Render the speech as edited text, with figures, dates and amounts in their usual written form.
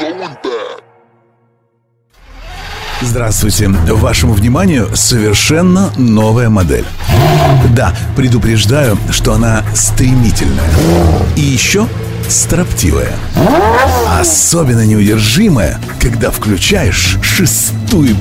Здравствуйте. Вашему вниманию совершенно новая модель. Да, предупреждаю, что она стремительная. И еще строптивая. Особенно неудержимая, когда включаешь шестую